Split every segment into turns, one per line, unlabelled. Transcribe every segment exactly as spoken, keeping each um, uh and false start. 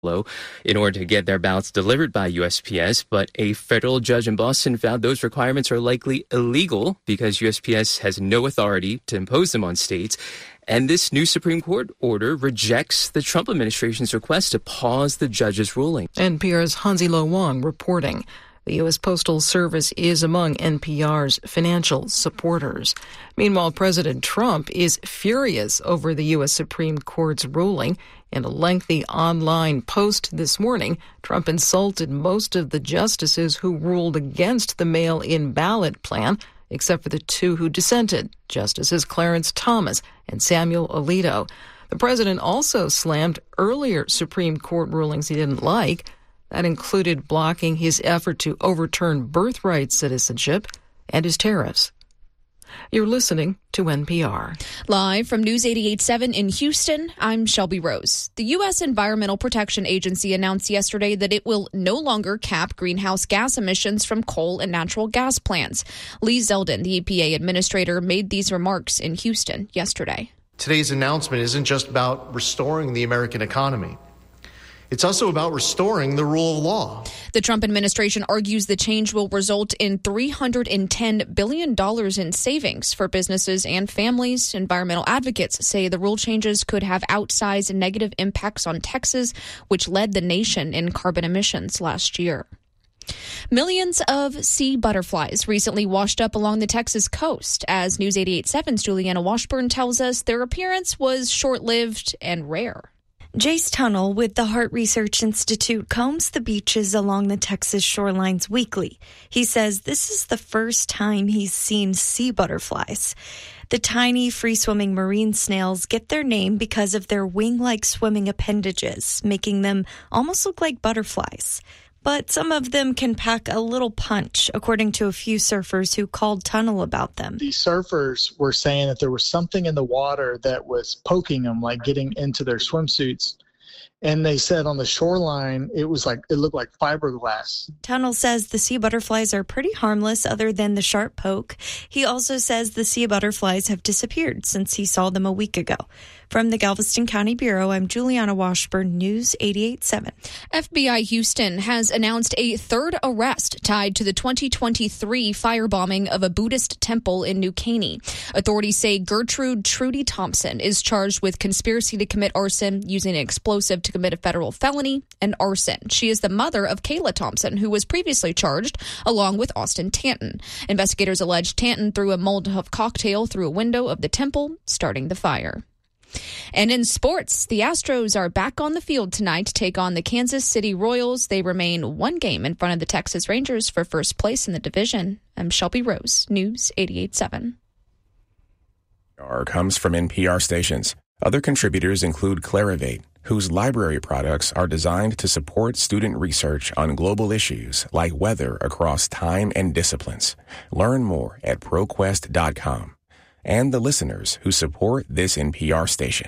in order to get their ballots delivered by U S P S, but a federal judge in Boston found those requirements are likely illegal because U S P S has no authority to impose them on states. And this new Supreme Court order rejects the Trump administration's request to pause the judge's ruling.
N P R's Hansi-Lo Wong reporting. The U S. Postal Service is among N P R's financial supporters. Meanwhile, President Trump is furious over the U S. Supreme Court's ruling. In a lengthy online post this morning, Trump insulted most of the justices who ruled against the mail-in ballot plan, except for the two who dissented, Justices Clarence Thomas and Samuel Alito. The president also slammed earlier Supreme Court rulings he didn't like. That included blocking his effort to overturn birthright citizenship and his tariffs. You're listening to N P R.
Live from News eighty-eight point seven in Houston, I'm Shelby Rose. The U S. Environmental Protection Agency announced yesterday that it will no longer cap greenhouse gas emissions from coal and natural gas plants. Lee Zeldin, the E P A administrator, made these remarks in Houston yesterday.
Today's announcement isn't just about restoring the American economy. It's also about restoring the rule of law.
The Trump administration argues the change will result in three hundred ten billion dollars in savings for businesses and families. Environmental advocates say the rule changes could have outsized negative impacts on Texas, which led the nation in carbon emissions last year. Millions of sea butterflies recently washed up along the Texas coast. As News eighty-eight point seven's Juliana Washburn tells us, their appearance was short-lived and rare.
Jace Tunnel with the Heart Research Institute combs the beaches along the Texas shorelines weekly. He says this is the first time he's seen sea butterflies. The tiny free-swimming marine snails get their name because of their wing-like swimming appendages, making them almost look like butterflies. But some of them can pack a little punch, according to a few surfers who called Tunnel about them.
The surfers were saying that there was something in the water that was poking them, like getting into their swimsuits. And they said on the shoreline, it was like, it looked like fiberglass.
Tunnel says the sea butterflies are pretty harmless other than the sharp poke. He also says the sea butterflies have disappeared since he saw them a week ago. From the Galveston County Bureau, I'm Juliana Washburn, News eighty-eight point seven.
F B I Houston has announced a third arrest tied to the twenty twenty-three firebombing of a Buddhist temple in New Caney. Authorities say Gertrude Trudy Thompson is charged with conspiracy to commit arson, using an explosive to commit a federal felony, and arson. She is the mother of Kayla Thompson, who was previously charged, along with Austin Tanton. Investigators allege Tanton threw a Molotov cocktail through a window of the temple, starting the fire. And in sports, the Astros are back on the field tonight to take on the Kansas City Royals. They remain one game in front of the Texas Rangers for first place in the division. I'm Shelby Rose, News eighty-eight point seven.
R comes from N P R stations. Other contributors include Clarivate, whose library products are designed to support student research on global issues like weather across time and disciplines. Learn more at ProQuest dot com. And the listeners who support this N P R station.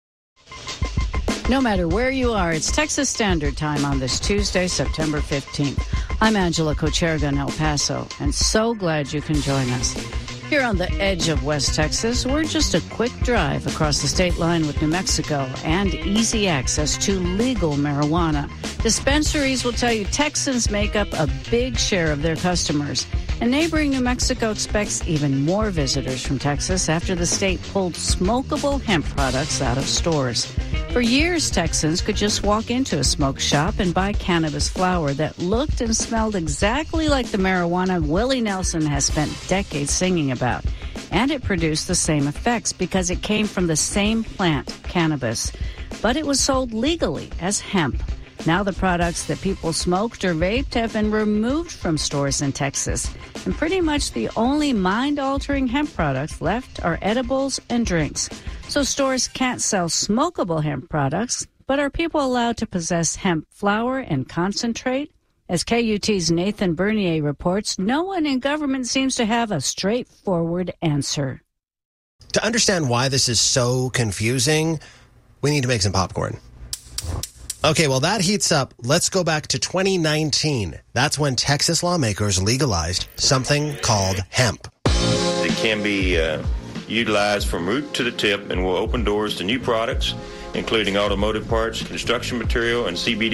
No matter where you are, it's Texas Standard Time on this Tuesday, September fifteenth. I'm Angela Kocherga in El Paso, and so glad you can join us. Here on the edge of West Texas, we're just a quick drive across the state line with New Mexico and easy access to legal marijuana. Dispensaries will tell you Texans make up a big share of their customers. And neighboring New Mexico expects even more visitors from Texas after the state pulled smokable hemp products out of stores. For years, Texans could just walk into a smoke shop and buy cannabis flower that looked and smelled exactly like the marijuana Willie Nelson has spent decades singing about. And it produced the same effects because it came from the same plant, cannabis. But it was sold legally as hemp. Now the products that people smoked or vaped have been removed from stores in Texas. And pretty much the only mind-altering hemp products left are edibles and drinks. So stores can't sell smokable hemp products, but are people allowed to possess hemp flower and concentrate? As K U T's Nathan Bernier reports, no one in government seems to have a straightforward answer.
To understand why this is so confusing, we need to make some popcorn. Okay, well, that heats up. Let's go back to twenty nineteen. That's when Texas lawmakers legalized something called hemp.
It can be uh, utilized from root to the tip and will open doors to new products including automotive parts, construction material, and C B D